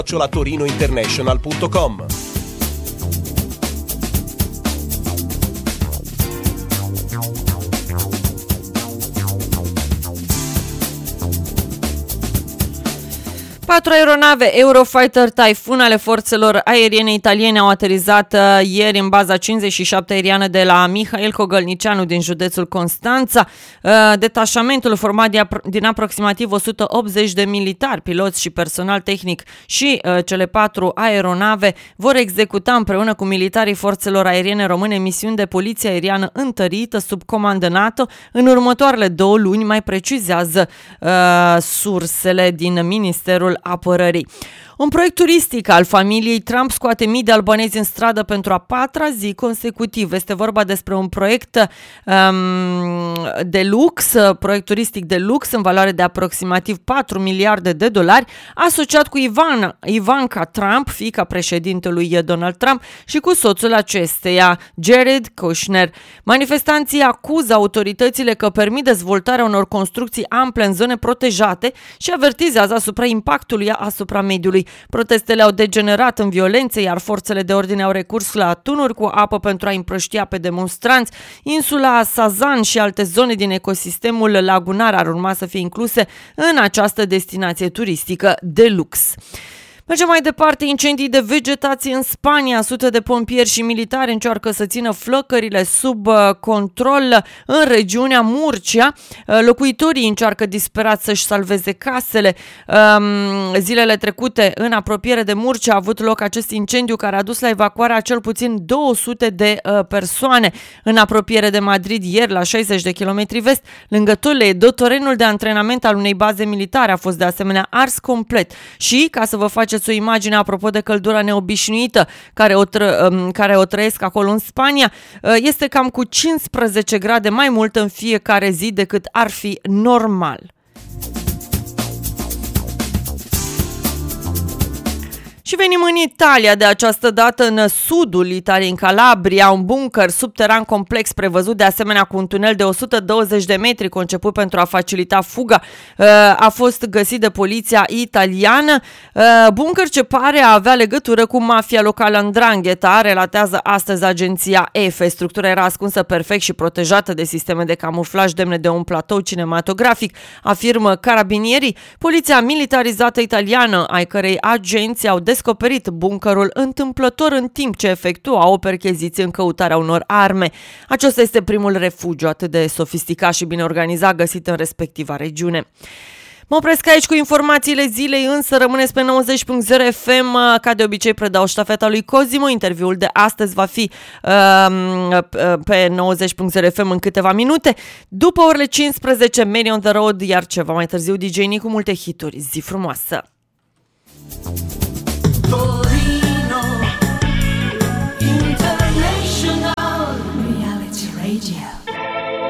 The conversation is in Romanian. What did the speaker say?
torinointernational.com. Patru aeronave Eurofighter Typhoon ale forțelor aeriene italiene au aterizat ieri în baza 57 aeriană de la Mihail Cogălnicianu din județul Constanța. Detașamentul format din aproximativ 180 de militari, piloți și personal tehnic și cele patru aeronave vor executa împreună cu militarii forțelor aeriene române misiuni de poliție aeriană întărită sub comandă NATO în următoarele 2 luni, mai precizează sursele din Ministerul Apărării. Un proiect turistic al familiei Trump scoate mii de albanezi în stradă pentru a 4-a zi consecutiv. Este vorba despre un proiect de lux, proiect turistic de lux în valoare de aproximativ 4 miliarde de dolari, asociat cu Ivanka Trump, fiica președintelui Donald Trump, și cu soțul acesteia, Jared Kushner. Manifestanții acuză autoritățile că permit dezvoltarea unor construcții ample în zone protejate și avertizează asupra impactului asupra mediului. Protestele au degenerat în violențe, iar forțele de ordine au recurs la tunuri cu apă pentru a împrăștia pe demonstranți. Insula Sazan și alte zone din ecosistemul lagunar ar urma să fie incluse în această destinație turistică de lux. Mergem mai departe, incendii de vegetație în Spania. Sute de pompieri și militari încearcă să țină flăcările sub control în regiunea Murcia. Locuitorii încearcă disperat să-și salveze casele. Zilele trecute, în apropiere de Murcia, a avut loc acest incendiu care a dus la evacuarea a cel puțin 200 de persoane. În apropiere de Madrid, ieri, la 60 de kilometri vest, lângă Toledo, terenul de antrenament al unei baze militare a fost de asemenea ars complet. Și, ca să vă faceți o imagine apropo de căldura neobișnuită care o trăiesc acolo în Spania, este cam cu 15 grade mai mult în fiecare zi decât ar fi normal. Și venim în Italia, de această dată în sudul Italiei, în Calabria, un bunker subteran complex prevăzut de asemenea cu un tunel de 120 de metri conceput pentru a facilita fuga, a fost găsit de poliția italiană. Bunker ce pare a avea legătură cu mafia locală 'Ndrangheta, relatează astăzi agenția EFE. Structura era ascunsă perfect și protejată de sisteme de camuflaj demne de un platou cinematografic, afirmă carabinierii. Poliția militarizată italiană, ai cărei agenți au descoperit bunkerul întâmplător în timp ce efectuau o percheziție în căutarea unor arme. Acesta este primul refugiu atât de sofisticat și bine organizat găsit în respectiva regiune. Mă opresc aici cu informațiile zilei, însă rămâneți pe 90.0 FM. Ca de obicei predau ștafeta lui Cosimo. Interviul de astăzi va fi pe 90.0 FM în câteva minute. După orele 15, Mary on the Road, iar ceva mai târziu DJ Nicu cu multe hituri. Zi frumoasă!